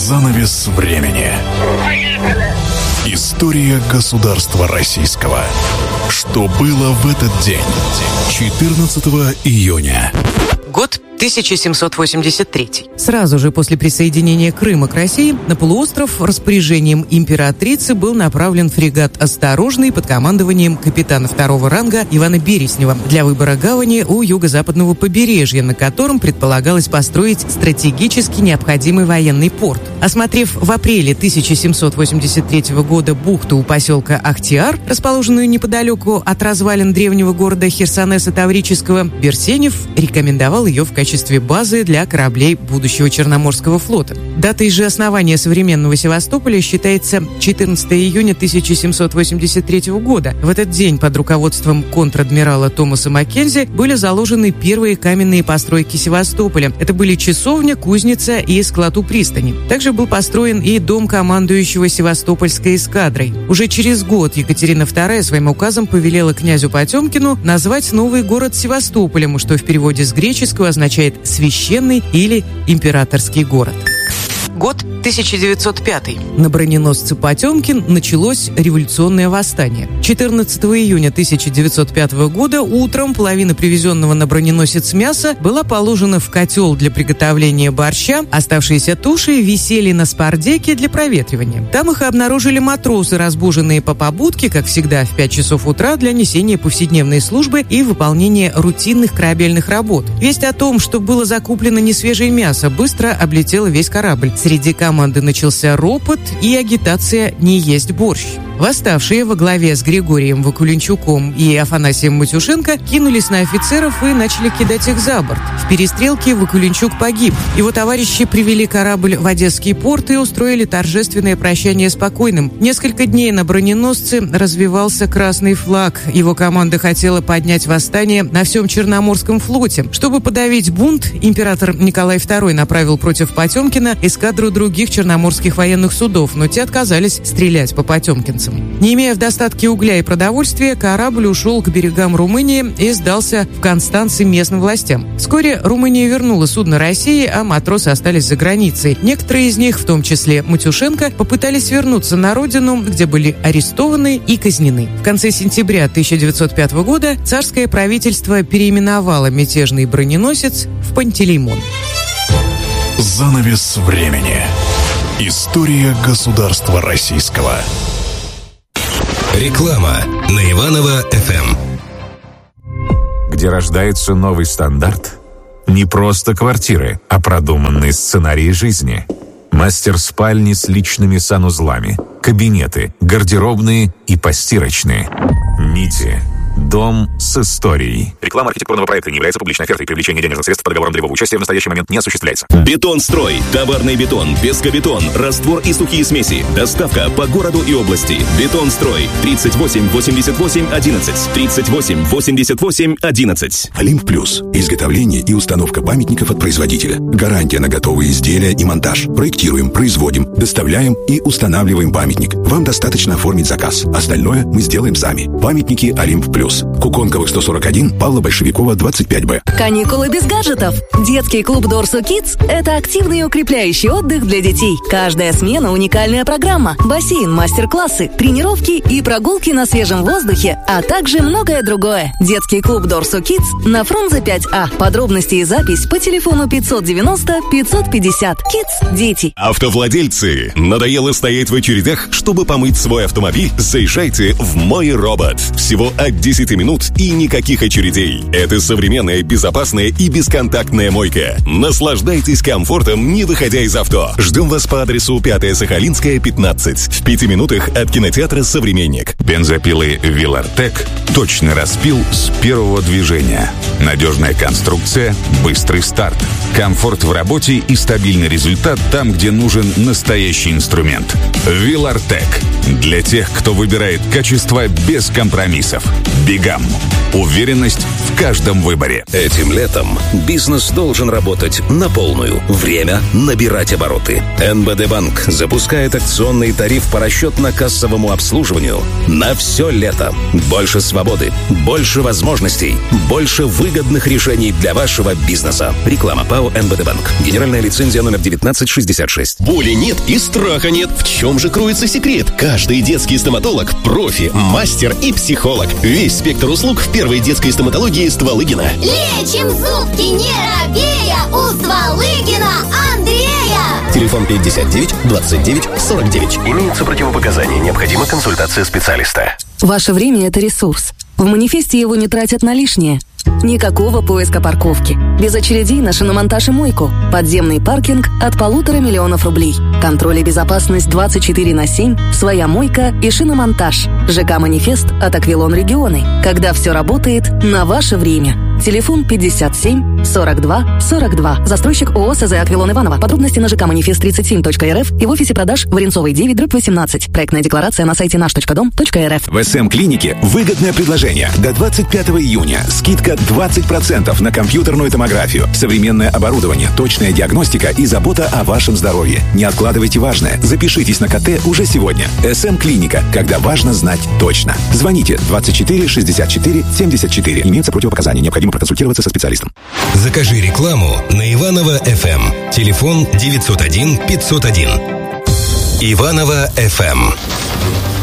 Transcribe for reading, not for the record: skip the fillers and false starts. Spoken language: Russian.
Занавес времени. История государства российского. Что было в этот день? 14 июня. Год 1783. Сразу же после присоединения Крыма к России на полуостров распоряжением императрицы был направлен фрегат «Осторожный» под командованием капитана второго ранга Ивана Береснева для выбора гавани у юго-западного побережья, на котором предполагалось построить стратегически необходимый военный порт. Осмотрев в апреле 1783 года бухту у поселка Ахтиар, расположенную неподалеку от развалин древнего города Херсонеса Таврического, Берсенев рекомендовал ее в качестве базы для кораблей будущего Черноморского флота. Датой же основания современного Севастополя считается 14 июня 1783 года. В этот день под руководством контр-адмирала Томаса Маккензи были заложены первые каменные постройки Севастополя. Это были часовня, кузница и склад у пристани. Также был построен и дом командующего Севастопольской эскадрой. Уже через год Екатерина II своим указом повелела князю Потемкину назвать новый город Севастополем, что в переводе с греческого означает «священный» или «императорский город». Год 1905. На броненосце «Потемкин» началось революционное восстание. 14 июня 1905 года утром половина привезенного на броненосец мяса была положена в котел для приготовления борща, оставшиеся туши висели на спардеке для проветривания. Там их обнаружили матросы, разбуженные по побудке, как всегда, в 5 часов утра для несения повседневной службы и выполнения рутинных корабельных работ. Весть о том, что было закуплено несвежее мясо, быстро облетела весь корабль. Среди команды начался ропот и агитация «не есть борщ». Восставшие во главе с Григорием Вакуленчуком и Афанасием Матюшенко кинулись на офицеров и начали кидать их за борт. В перестрелке Вакуленчук погиб. Его товарищи привели корабль в Одесский порт и устроили торжественное прощание с покойным. Несколько дней на броненосце развивался красный флаг. Его команда хотела поднять восстание на всем Черноморском флоте. Чтобы подавить бунт, император Николай II направил против Потемкина эскадру других черноморских военных судов, но те отказались стрелять по потемкинцам. Не имея в достатке угля и продовольствия, корабль ушел к берегам Румынии и сдался в Констанце местным властям. Вскоре Румыния вернула судно России, а матросы остались за границей. Некоторые из них, в том числе Матюшенко, попытались вернуться на родину, где были арестованы и казнены. В конце сентября 1905 года царское правительство переименовало мятежный броненосец в Пантелеймон. Занавес времени. История государства российского. Реклама на Иваново-ФМ. Где рождается новый стандарт? Не просто квартиры, а продуманные сценарии жизни. Мастер-спальни с личными санузлами, кабинеты, гардеробные и постирочные. НИТИ. Дом с историей. Реклама архитектурного проекта не является публичной офертой. Привлечение денежных средств по договорам долевого участия в настоящий момент не осуществляется. Бетонстрой. Товарный бетон, пескобетон, раствор и сухие смеси. Доставка по городу и области. Бетонстрой. 38 88 11. 38 88 11. Олимп Плюс. Изготовление и установка памятников от производителя. Гарантия на готовые изделия и монтаж. Проектируем, производим, доставляем и устанавливаем памятник. Вам достаточно оформить заказ. Остальное мы сделаем сами. Памятники Олимп Плюс. Куконковых 141, Павла Большевикова 25Б. Каникулы без гаджетов. Детский клуб Дорсу Kids – это активный и укрепляющий отдых для детей. Каждая смена – уникальная программа. Бассейн, мастер-классы, тренировки и прогулки на свежем воздухе, а также многое другое. Детский клуб Дорсу Kids на Фрунзе 5А. Подробности и запись по телефону 590 550. Kids – дети. Автовладельцы, надоело стоять в очередях, чтобы помыть свой автомобиль? Заезжайте в «Мой робот». Всего от 10 минут и никаких очередей. Это современная, безопасная и бесконтактная мойка. Наслаждайтесь комфортом, не выходя из авто. Ждем вас по адресу 5-я Сахалинская, 15. В 5 минутах от кинотеатра «Современник». Бензопилы «Вилартек» — точный распил с первого движения. Надежная конструкция, быстрый старт. Комфорт в работе и стабильный результат там, где нужен настоящий инструмент. «Вилартек» — для тех, кто выбирает качество без компромиссов. Бигам. МБД-банк. Уверенность в каждом выборе. Этим летом бизнес должен работать на полную. Время набирать обороты. МБД-банк запускает акционный тариф по расчетно-кассовому обслуживанию на все лето. Больше свободы, больше возможностей, больше выгодных решений для вашего бизнеса. Реклама ПАО МБД-банк. Генеральная лицензия номер 1966. Боли нет и страха нет. В чем же кроется секрет? Каждый детский стоматолог – профи, мастер и психолог. Весь спектр услуг в первой детской стоматологии Стволыгина. Лечим зубки не робея у Стволыгина Андрея. Телефон 59 29 49. Имеются противопоказания. Необходима консультация специалиста. Ваше время – это ресурс. В манифесте его не тратят на лишнее. Никакого поиска парковки. Без очередей на шиномонтаж и мойку. Подземный паркинг от 1,5 миллиона рублей. Контроль и безопасность 24/7. Своя мойка и шиномонтаж. ЖК «Манифест» от Аквилон Регионы. Когда все работает на ваше время. Телефон 57 42 42. Застройщик ООО СЗ «Аквилон Иваново». Подробности на ЖК «Манифест37.РФ» и в офисе продаж Варенцовой 9/18. Проектная декларация на сайте наш.дом.рф. В СМ-клинике выгодное предложение. До 25 июня скидка 20% на компьютерную томографию, современное оборудование, точная диагностика и забота о вашем здоровье. Не откладывайте важное. Запишитесь на КТ уже сегодня. СМ-клиника, когда важно знать точно. Звоните 24 64 74. Имеются противопоказания. Необходимо проконсультироваться со специалистом. Закажи рекламу на Иваново ФМ. Телефон 901 501. Иваново ФМ.